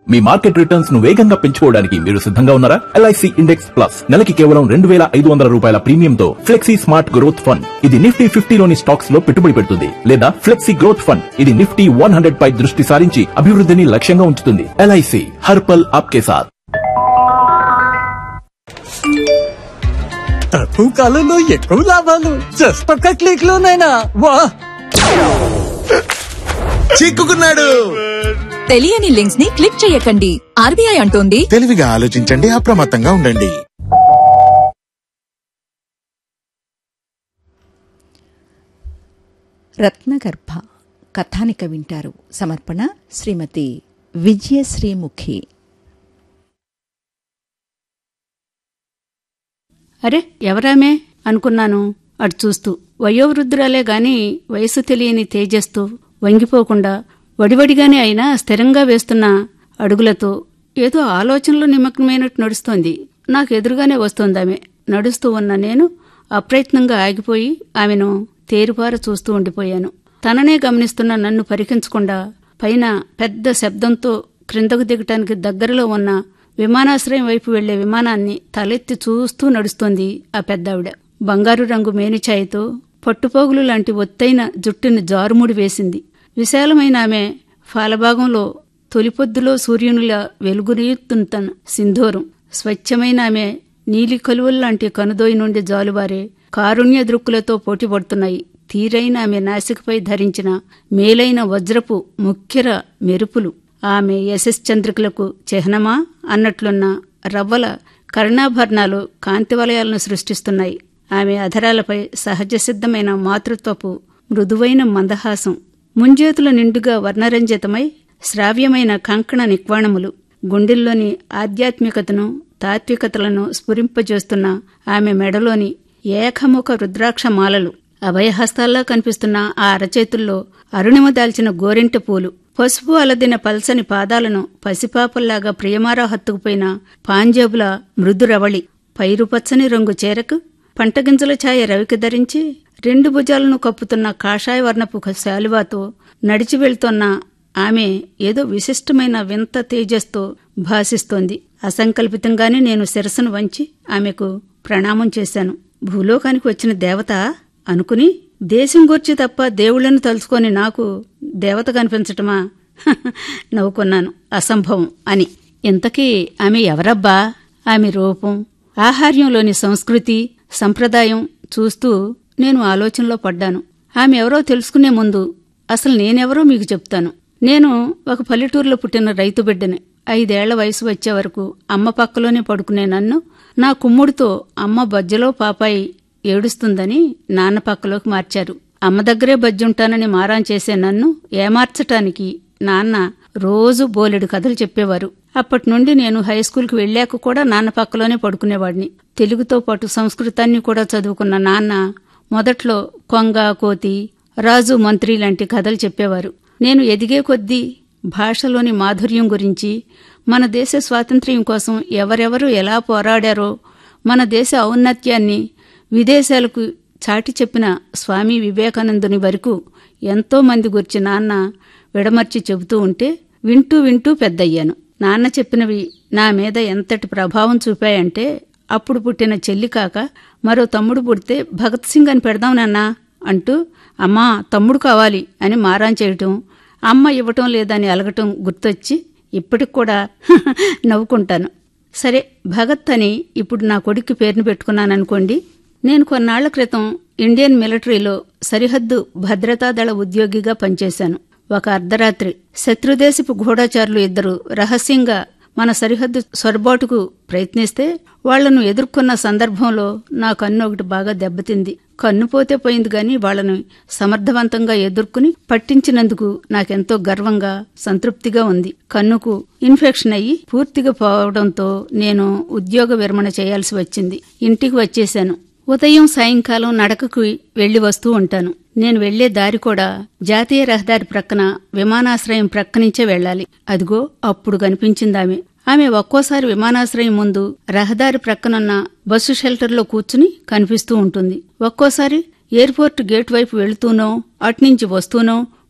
మీ market returns ను వేగంగా పెంచుకోవడానికి మీరు సిద్ధంగా ఉన్నారా? LIC ఇండెక్స్ ప్లస్ నెలకి కేవలం 2,500 రూపాయల ప్రీమియంతో ఫ్లెక్సీ స్మార్ట్ గ్రోత్ ఫండ్. ఇది నిఫ్టీ 50లోని స్టాక్స్ లో పెట్టుబడి పెడుతుంది. లేదా ఫ్లెక్సీ గ్రోత్ ఫండ్, ఇది నిఫ్టీ 100 పై దృష్టి సారించి అభివృద్ధిని లక్ష్యంగా ఉంచుతుంది. LIC హర్ పల్ ఆప్కే సాథ్. తక్కువ కాలంలో ఎక్కువ లాభాలు జస్ట్ ఒక్క క్లిక్ లోనైనా వా! చిక్కుకున్నాడు. తెలియని లింక్స్ ని క్లిక్ చేయకండి. RBI అంటోంది, తెలివిగా ఆలోచించండి, అప్రమత్తంగా ఉండండి. రత్నగర్భ కథానిక వింటారు. సమర్పణ శ్రీమతి విజయశ్రీముఖి. అరే ఎవరామే అనుకున్నాను అటు చూస్తూ. వయోవృద్ధురాలే గాని వయసు తెలియని తేజస్తో వంగిపోకుండా వడివడిగానే అయినా స్థిరంగా వేస్తున్న అడుగులతో ఏదో ఆలోచనలో నిమగ్నమైనట్టు నడుస్తోంది. నాకు ఎదురుగానే వస్తోందామె. నడుస్తూ ఉన్న నేను అప్రయత్నంగా ఆగిపోయి ఆమెను తేరుపార చూస్తూ ఉండిపోయాను. తననే గమనిస్తున్న నన్ను పరికించకుండా పైన పెద్ద శబ్దంతో క్రిందకు దిగటానికి దగ్గరలో ఉన్న విమానాశ్రయం వైపు వెళ్లే విమానాన్ని తలెత్తి చూస్తూ నడుస్తోంది ఆ పెద్దావిడ. బంగారు రంగు మేనిఛాయతో పట్టుపోగులు లాంటి ఒత్తైన జుట్టుని జారుముడి వేసింది. విశాలమైన ఆమె ఫాలభాగంలో తొలిపొద్దులో సూర్యునిలా వెలుగునీయుతున్న సింధూరం, స్వచ్ఛమైన ఆమె నీలి కలువల్లాంటి కనుదోయి నుండి జాలువారే కారుణ్య దృక్కులతో పోటీపడుతున్నాయి. తీరైన ఆమె నాసికపై ధరించిన మేలైన వజ్రపు ముఖ్యర మెరుపులు ఆమె యశశ్చంద్రికలకు చిహ్నమా అన్నట్లున్న రవ్వల కర్ణాభరణాలు కాంతివలయాలను సృష్టిస్తున్నాయి. ఆమె అధరాలపై సహజసిద్ధమైన మాతృత్వపు మృదువైన మందహాసం, ముంజేతుల నిండుగా వర్ణరంజితమై శ్రావ్యమైన కంకణ నిక్వాణములు, గుండెల్లోని ఆధ్యాత్మికతను తాత్వికతలను స్ఫురింపజేస్తున్న ఆమె మెడలోని ఏకముఖ రుద్రాక్ష మాలలు, అభయహస్తాల్లా కనిపిస్తున్న ఆ అరచేతుల్లో అరుణిమ దాల్చిన గోరింట పూలు, పసుపు అలదిన పల్సని పాదాలను పసిపాపల్లాగా ప్రియమారా హత్తుకుపోయిన పాంజేబుల మృదురవళి, పైరుపచ్చని రంగు చేరకు పంటగింజల ఛాయ రవికి ధరించి 2 భుజాలను కప్పుతున్న కాషాయ వర్ణపు శాలువాతో నడిచి వెళ్తోన్న ఆమె ఏదో విశిష్టమైన వింత తేజస్తో భాసిస్తోంది. అసంకల్పితంగానే నేను శిరస్సును వంచి ఆమెకు ప్రణామం చేశాను. భూలోకానికి వచ్చిన దేవత అనుకుని దేశం గూర్చి తప్ప దేవుళ్లను తలుచుకొని నాకు దేవత కనిపించటమా? నవ్వుకున్నాను. అసంభవం అని. ఇంతకీ ఆమె ఎవరబ్బా? ఆమె రూపం, ఆహార్యంలోని సంస్కృతి సంప్రదాయం చూస్తూ నేను ఆలోచనలో పడ్డాను. ఆమె ఎవరో తెలుసుకునే ముందు అసలు నేనెవరో మీకు చెప్తాను. నేను ఒక పల్లెటూరులో పుట్టిన రైతు బిడ్డని. 5 ఏళ్ల వయసు వచ్చే వరకు అమ్మ పక్కలోనే పడుకునే నన్ను నా కుమ్ముడితో అమ్మ బజ్జలో పాపాయి ఏడుస్తుందని నాన్న పక్కలోకి మార్చారు. అమ్మ దగ్గరే బజ్జుంటానని మారాన్ చేసే నన్ను ఏమార్చటానికి నాన్న రోజు బోలెడు కథలు చెప్పేవారు. అప్పటి నుండి నేను హైస్కూల్కి వెళ్లాక కూడా నాన్న పక్కలోనే పడుకునేవాడిని. తెలుగుతో పాటు సంస్కృతాన్ని కూడా చదువుకున్న నాన్న మొదట్లో కొంగ, కోతి, రాజు, మంత్రి లాంటి కథలు చెప్పేవారు. నేను ఎదిగే కొద్దీ భాషలోని మాధుర్యం గురించి, మన దేశ స్వాతంత్ర్యం కోసం ఎవరెవరు ఎలా పోరాడారో, మన దేశ ఔన్నత్యాన్ని విదేశాలకు చాటి చెప్పిన స్వామి వివేకానందుని వరకు ఎంతో మంది గురించి నాన్న విడమర్చి చెబుతూ ఉంటే వింటూ వింటూ పెద్దయ్యాను. నాన్న చెప్పినవి నా మీద ఎంతటి ప్రభావం చూపాయంటే, అప్పుడు పుట్టిన చెల్లి కాక మరో తమ్ముడు పుడితే భగత్ సింగ్ అని పెడదాం నాన్నా అంటూ అమ్మా తమ్ముడు కావాలి అని మారాన్ చేయటం, అమ్మ ఇవ్వటం లేదని అలగటం గుర్తొచ్చి ఇప్పటికి కూడా నవ్వుకుంటాను. సరే, భగత్ అని ఇప్పుడు నా కొడుక్కి పేరును పెట్టుకున్నాననుకోండి. నేను కొన్నాళ్ల క్రితం ఇండియన్ మిలిటరీలో సరిహద్దు భద్రతాదళ ఉద్యోగిగా పనిచేశాను. ఒక అర్ధరాత్రి శత్రుదేశపు గూఢచారులు 2 రహస్యంగా మన సరిహద్దు సొరబాటుకు ప్రయత్నిస్తే వాళ్లను ఎదుర్కొన్న సందర్భంలో నా కన్ను ఒకటి బాగా దెబ్బతింది. కన్ను పోతే పోయింది గాని వాళ్లను సమర్థవంతంగా ఎదుర్కొని పట్టించినందుకు నాకెంతో గర్వంగా, సంతృప్తిగా ఉంది. కన్నుకు ఇన్ఫెక్షన్ అయ్యి పూర్తిగా పోవడంతో నేను ఉద్యోగ విరమణ చేయాల్సి వచ్చింది. ఇంటికి వచ్చేశాను. ఉదయం సాయంకాలం నడకకు వెళ్లి వస్తూ ఉంటాను. నేను వెళ్లే దారి కూడా జాతీయ రహదారి ప్రక్కన విమానాశ్రయం ప్రక్కనుంచే వెళ్లాలి. అదిగో అప్పుడు కనిపించిందామె. ఆమె ఒక్కోసారి విమానాశ్రయం ముందు రహదారి ప్రక్కనున్న బస్సు షెల్టర్లో కూర్చుని కనిపిస్తూ ఉంటుంది. ఒక్కోసారి ఎయిర్పోర్ట్ గేట్ వైపు వెళుతూనో అట్నుంచి వస్తూనో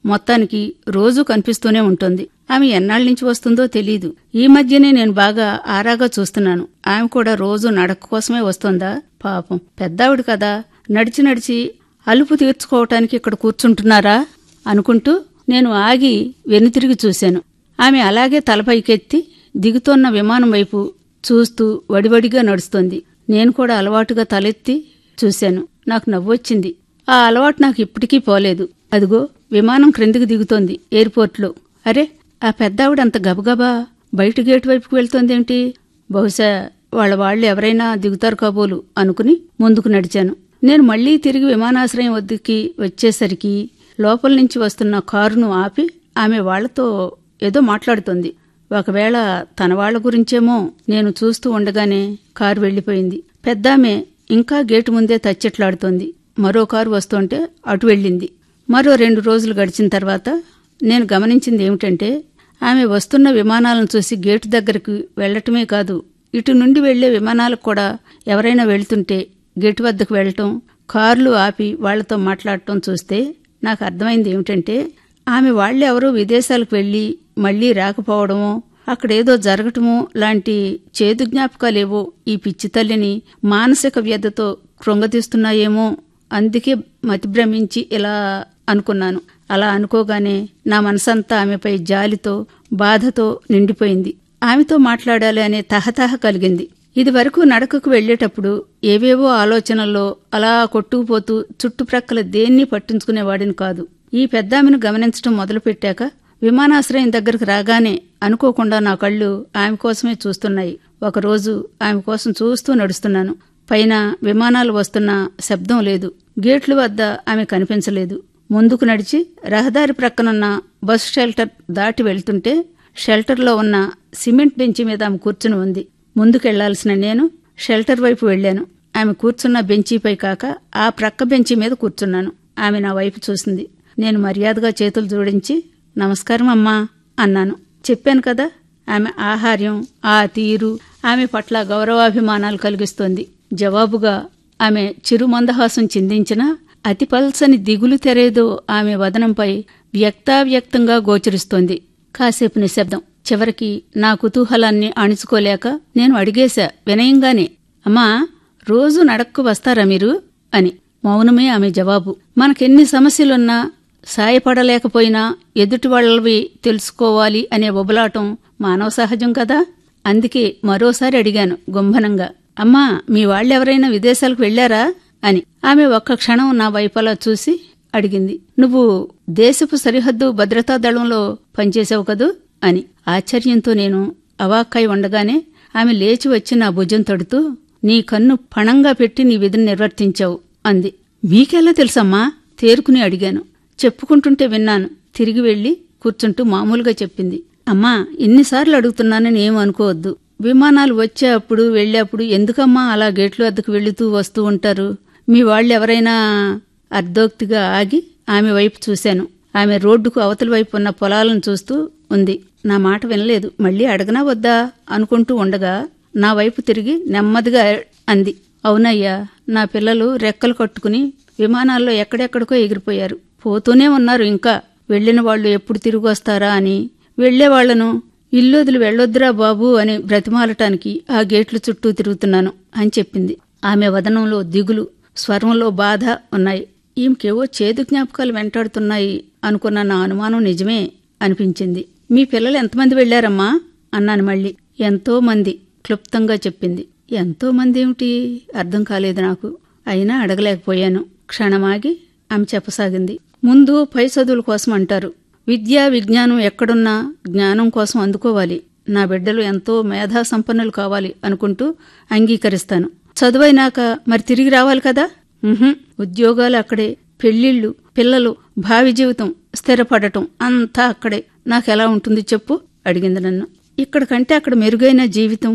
మొత్తానికి రోజూ కనిపిస్తూనే ఉంటుంది. ఆమె ఎన్నాళ్ళ నుంచి వస్తుందో తెలీదు. ఈ మధ్యనే నేను బాగా ఆరాగా చూస్తున్నాను. ఆమె కూడా రోజు నడక కోసమే వస్తోందా? పాపం పెద్దావిడ కదా, నడిచి నడిచి అలుపు తీర్చుకోవటానికి ఇక్కడ కూర్చుంటున్నారా అనుకుంటూ నేను ఆగి వెనుతిరిగి చూశాను. ఆమె అలాగే తలపైకెత్తి దిగుతోన్న విమానం వైపు చూస్తూ వడివడిగా నడుస్తోంది. నేను కూడా అలవాటుగా తలెత్తి చూశాను. నాకు నవ్వొచ్చింది. ఆ అలవాటు నాకు ఇప్పటికీ పోలేదు. అదిగో విమానం క్రిందికి దిగుతోంది ఎయిర్పోర్ట్లో. అరే, ఆ పెద్దావిడ అంత గబగబా బయట గేటు వైపుకు వెళ్తోందేంటి? బహుశా వాళ్ళు ఎవరైనా దిగుతారు కాబోలు అనుకుని ముందుకు నడిచాను. నేను మళ్లీ తిరిగి విమానాశ్రయం వద్దకి వచ్చేసరికి లోపల నుంచి వస్తున్న కారును ఆపి ఆమె వాళ్లతో ఏదో మాట్లాడుతోంది. ఒకవేళ తన వాళ్ల గురించేమో. నేను చూస్తూ ఉండగానే కారు వెళ్లిపోయింది. పెద్దామె ఇంకా గేటు ముందే తచ్చెట్లాడుతోంది. మరో కారు వస్తుంటే అటు వెళ్ళింది. మరో 2 రోజులు గడిచిన తర్వాత నేను గమనించింది ఏమిటంటే, ఆమె వస్తున్న విమానాలను చూసి గేటు దగ్గరకు వెళ్లటమే కాదు, ఇటు నుండి వెళ్లే విమానాలకు కూడా ఎవరైనా వెళ్తుంటే గేటు వద్దకు వెళ్లటం, కార్లు ఆపి వాళ్లతో మాట్లాడటం చూస్తే నాకు అర్థమైంది ఏమిటంటే, ఆమె వాళ్ళెవరో విదేశాలకు వెళ్లి మళ్లీ రాకపోవడమో, అక్కడేదో జరగటమో లాంటి చేదు జ్ఞాపకాలేవో ఈ పిచ్చి తల్లిని మానసిక వ్యధతో కృంగతీస్తున్నాయేమో. అందుకే మతిభ్రమించి ఇలా అనుకున్నాను. అలా అనుకోగానే నా మనసంతా ఆమెపై జాలితో బాధతో నిండిపోయింది. ఆమెతో మాట్లాడాలి అనే తహతహ కలిగింది. ఇదివరకు నడకకు వెళ్లేటప్పుడు ఏవేవో ఆలోచనల్లో అలా కొట్టుకుపోతూ చుట్టుప్రక్కల దేన్ని పట్టించుకునేవాడిని కాదు. ఈ పెద్దామెను గమనించడం మొదలుపెట్టాక విమానాశ్రయం దగ్గరకు రాగానే అనుకోకుండా నా కళ్ళు ఆమె కోసమే చూస్తున్నాయి. ఒకరోజు ఆమె కోసం చూస్తూ నడుస్తున్నాను. పైన విమానాలు వస్తున్న శబ్దం లేదు. గేట్ల వద్ద ఆమె కనిపించలేదు. ముందుకు నడిచి రహదారి ప్రక్కనున్న బస్ షెల్టర్ దాటి వెళ్తుంటే షెల్టర్లో ఉన్న సిమెంట్ బెంచి మీద ఆమె కూర్చుని ఉంది. ముందుకెళ్లాల్సిన నేను షెల్టర్ వైపు వెళ్లాను. ఆమె కూర్చున్న బెంచీపై కాక ఆ ప్రక్క బెంచీ మీద కూర్చున్నాను. ఆమె నా వైపు చూసింది. నేను మర్యాదగా చేతులు జోడించి నమస్కారం అమ్మా అన్నాను. చెప్పాను కదా, ఆమె ఆహార్యం, ఆ తీరు ఆమె పట్ల గౌరవాభిమానాలు కలిగిస్తోంది. జవాబుగా ఆమె చిరుమందహాసం చిందించినా అతి పల్సని దిగులు తెరేదో ఆమె వదనంపై వ్యక్తావ్యక్తంగా గోచరిస్తోంది. కాసేపు నిశ్శబ్దం. చివరికి నా కుతూహలాన్ని అణుచుకోలేక నేను అడిగేశా వినయంగానే, అమ్మా, రోజు నడక్కు వస్తారా మీరు అని. మౌనమే ఆమె జవాబు. మనకెన్ని సమస్యలున్నా సాయపడలేకపోయినా ఎదుటి వాళ్ళవి తెలుసుకోవాలి అనే ఉబలాటం మానవ సహజం కదా. అందుకే మరోసారి అడిగాను గుంభనంగా, అమ్మా, మీ వాళ్ళెవరైనా విదేశాలకు వెళ్లారా అని. ఆమె ఒక్క క్షణం నా వైపలా చూసి అడిగింది, నువ్వు దేశపు సరిహద్దు భద్రతా దళంలో పనిచేసావు కదూ అని. ఆశ్చర్యంతో నేను అవాక్కై ఉండగానే ఆమె లేచి వచ్చి నా భుజం తడుతూ, నీ కన్ను పణంగా పెట్టి నీ విధిని నిర్వర్తించావు అంది. మీకెలా తెలుసమ్మా? తేరుకుని అడిగాను. చెప్పుకుంటుంటే విన్నాను. తిరిగి వెళ్లి కూర్చుంటూ మామూలుగా చెప్పింది. అమ్మా, ఇన్నిసార్లు అడుగుతున్నానని ఏం అనుకోవద్దు. విమానాలు వచ్చే అప్పుడు వెళ్లేప్పుడు ఎందుకమ్మా అలా గేట్ల వద్దకు వెళుతూ వస్తూ ఉంటారు? మీ వాళ్ళెవరైనా? అర్ధోక్తిగా ఆగి ఆమె వైపు చూశాను. ఆమె రోడ్డుకు అవతల వైపు ఉన్న పొలాలను చూస్తూ ఉంది. నా మాట వినలేదు. మళ్లీ అడగనా వద్దా అనుకుంటూ ఉండగా నా వైపు తిరిగి నెమ్మదిగా అంది, అవునయ్యా, నా పిల్లలు రెక్కలు కట్టుకుని విమానాల్లో ఎక్కడెక్కడికో ఎగిరిపోయారు. పోతూనే ఉన్నారు. ఇంకా వెళ్లిన వాళ్లు ఎప్పుడు తిరిగి వస్తారా అని వెళ్లేవాళ్లను ఇల్లొదిలి వెళ్లొద్దురా బాబూ అని బ్రతిమాలటానికి ఆ గేట్ల చుట్టూ తిరుగుతున్నాను అని చెప్పింది. ఆమె వదనంలో దిగులు, స్వరంలో బాధ ఉన్నాయి. ఈమెకేవో చేదు జ్ఞాపకాలు వెంటాడుతున్నాయి అనుకున్న నా అనుమానం నిజమే అనిపించింది. మీ పిల్లలు ఎంతమంది వెళ్లారమ్మా అన్నాను మళ్లీ. ఎంతో మంది క్లుప్తంగా చెప్పింది. ఎంతో మంది ఏమిటి? అర్థం కాలేదు నాకు. అయినా అడగలేకపోయాను. క్షణమాగి ఆమె చెప్పసాగింది. ముందు పై చదువుల కోసం అంటారు. విద్యా విజ్ఞానం ఎక్కడున్నా జ్ఞానం కోసం అందుకోవాలి. నా బిడ్డలు ఎంతో మేధా సంపన్నులు కావాలి అనుకుంటూ అంగీకరిస్తాను. చదువైనాక మరి తిరిగి రావాలి కదా? ఉద్యోగాలు అక్కడే, పెళ్లిళ్లు, పిల్లలు, భావి జీవితం స్థిరపడటం అంతా అక్కడే. నాకెలా ఉంటుంది చెప్పు అడిగింది నన్ను. ఇక్కడ కంటే అక్కడ మెరుగైన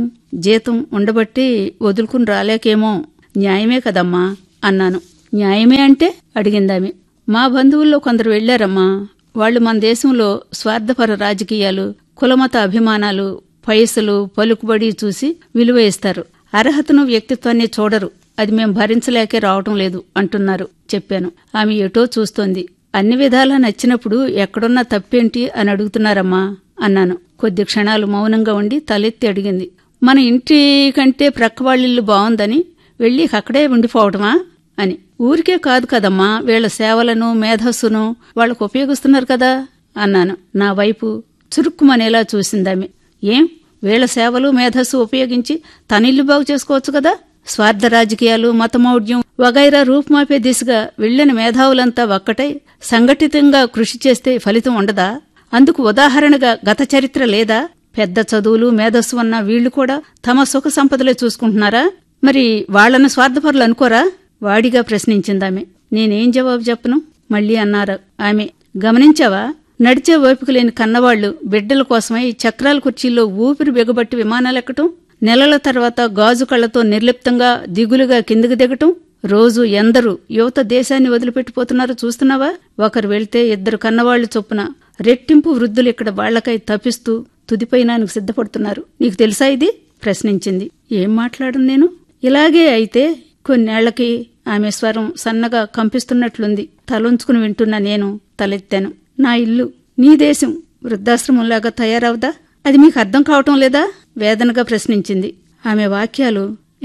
జీతం ఉండబట్టి వదులుకుని రాలేకేమో. న్యాయమే కదమ్మా అన్నాను. న్యాయమే అంటే అడిగిందామె. మా బంధువుల్లో కొందరు వెళ్లారమ్మా. వాళ్లు మన దేశంలో స్వార్థపర రాజకీయాలు, కులమత అభిమానాలు, పైసలు, పలుకుబడి చూసి విలువ ఇస్తారు. అర్హతను, వ్యక్తిత్వాన్ని చూడరు. అది మేం భరించలేకే రావటం లేదు అంటున్నారు చెప్పాను. ఆమె ఎటో చూస్తోంది. అన్ని విధాలా నచ్చినప్పుడు ఎక్కడున్నా తప్పేంటి అని అడుగుతున్నారమ్మా అన్నాను. కొద్ది క్షణాలు మౌనంగా ఉండి తలెత్తి అడిగింది. మన ఇంటి కంటే ప్రక్క వాళ్ళిల్లు బావుందని వెళ్ళి అక్కడే ఉండిపోవటమా అని. ఊరికే కాదు కదమ్మా, వీళ్ల సేవలను మేధస్సును వాళ్లకు ఉపయోగిస్తున్నారు కదా అన్నాను. నా వైపు చురుక్కుమనేలా చూసిందామె. ఏం, వీళ్ల సేవలు మేధస్సు ఉపయోగించి తనిల్లు బాగు చేసుకోవచ్చు కదా? స్వార్థ రాజకీయాలు, మతమౌఢ్యం వగైరా రూపుమాపే దిశగా వెళ్లిన మేధావులంతా ఒక్కటై సంఘటితంగా కృషి చేస్తే ఫలితం ఉండదా? అందుకు ఉదాహరణగా గత చరిత్ర లేదా? పెద్ద చదువులు మేధస్సు ఉన్న వీళ్లు కూడా తమ సుఖ సంపదలే చూసుకుంటున్నారా? మరి వాళ్లను స్వార్థపరులు అనుకోరా? వాడిగా ప్రశ్నించిందామె. నేనేం జవాబు చెప్పను? మళ్లీ అన్నారు ఆమె. గమనించావా, నడిచే ఓపిక లేని కన్నవాళ్లు బిడ్డల కోసమై చక్రాల కుర్చీల్లో ఊపిరి బిగబట్టి విమానాలెక్కటం, నెలల తర్వాత గాజు కళ్లతో నిర్లిప్తంగా దిగులుగా కిందికి దిగటం, రోజు ఎందరూ యువత దేశాన్ని వదిలిపెట్టిపోతున్నారో చూస్తున్నావా? ఒకరు వెళ్తే ఇద్దరు కన్నవాళ్లు చొప్పున రెట్టింపు వృద్ధులు ఇక్కడ వాళ్లకై తపిస్తూ తుదిపైనానికి సిద్ధపడుతున్నారు. నీకు తెలుసా ఇది? ప్రశ్నించింది. ఏం మాట్లాడను నేను? ఇలాగే అయితే కొన్నేళ్లకి ఆమె స్వరం సన్నగా కంపిస్తున్నట్లుంది. తలొంచుకుని వింటున్న నేను తలెత్తాను. నా ఇల్లు నీ దేశం వృద్ధాశ్రమంలాగా తయారవదా? అది మీకు అర్థం కావటం లేదా? వేదనగా ప్రశ్నించింది. ఆమె వాక్యాలు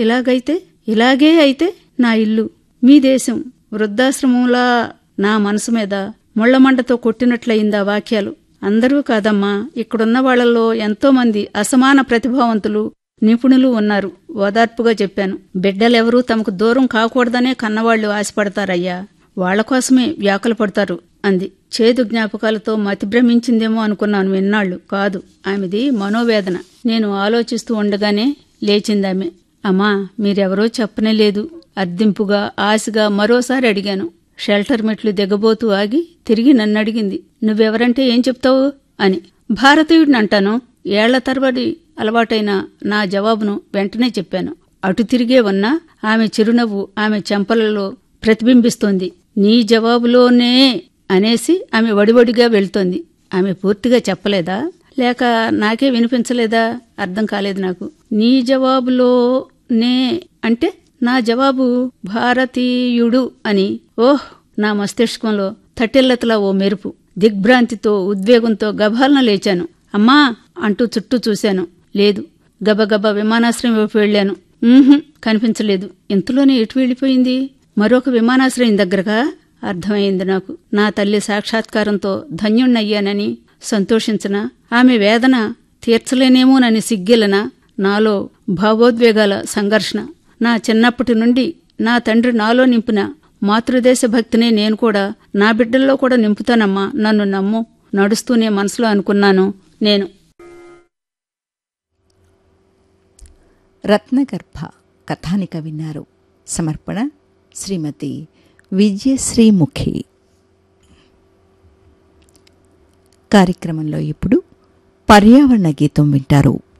ఇలాగే అయితే నా ఇల్లు మీ దేశం వృద్ధాశ్రమంలా నా మనసు మీద ముళ్లమంటతో కొట్టినట్లయిందా వాక్యాలు. అందరూ కాదమ్మా, ఇక్కడున్న వాళ్లలో ఎంతో మంది అసమాన ప్రతిభావంతులు, నిపుణులు ఉన్నారు. ఓదార్పుగా చెప్పాను. బిడ్డలెవరూ తమకు దూరం కాకూడదనే కన్నవాళ్లు ఆశపడతారయ్యా. వాళ్లకోసమే వ్యాకుల పడతారు అంది. చేదు జ్ఞాపకాలతో మతిభ్రమించిందేమో అనుకున్నాను విన్నాళ్లు. కాదు, ఆమెది మనోవేదన. నేను ఆలోచిస్తూ ఉండగానే లేచిందామె. అమ్మా, మీరెవరో చెప్పనేలేదు. అర్దింపుగా ఆశగా మరోసారి అడిగాను. షెల్టర్ మెట్లు దిగబోతూ ఆగి తిరిగి నన్నడిగింది. నువ్వెవరంటే ఏం చెప్తావు అని. భారతీయుడినంటాను. ఏళ్ల తరబడి అలవాటైన నా జవాబును వెంటనే చెప్పాను. అటు తిరిగే ఉన్నా ఆమె చిరునవ్వు ఆమె చెంపలలో ప్రతిబింబిస్తోంది. నీ జవాబులోనే అనేసి ఆమె వడివడిగా వెళ్తోంది. ఆమె పూర్తిగా చెప్పలేదా, లేక నాకే వినిపించలేదా? అర్థం కాలేదు నాకు. నీ జవాబులోనే అంటే నా జవాబు భారతీయుడు అని. ఓహ్! నా మస్తిష్కంలో తటిల్లతలా ఓ మెరుపు. దిగ్భ్రాంతితో ఉద్వేగంతో గభాలన లేచాను. అమ్మా అంటూ చుట్టూ చూశాను. లేదు. గబగబా విమానాశ్రయం వైపు వెళ్లాను. కనిపించలేదు. ఇంతలోనే ఎటు వెళ్లిపోయింది? మరొక విమానాశ్రయం దగ్గరగా. అర్థమైంది నాకు. నా తల్లి సాక్షాత్కారంతో ధన్యుణ్ణయ్యానని సంతోషించనా, ఆమె వేదన తీర్చలేనేమోనని సిగ్గిలనా? నాలో భావోద్వేగాల సంఘర్షణ. నా చిన్నప్పటి నుండి నా తండ్రి నాలో నింపిన మాతృదేశ భక్తినే నేను కూడా నా బిడ్డల్లో కూడా నింపుతానమ్మా, నన్ను నమ్ము. నడుస్తూనే మనసులో అనుకున్నాను నేను. రత్నగర్భ కథానిక విన్నారు. సమర్పణ శ్రీమతి విజయశ్రీముఖి. కార్యక్రమంలో ఇప్పుడు పర్యావరణ గీతం వింటారు.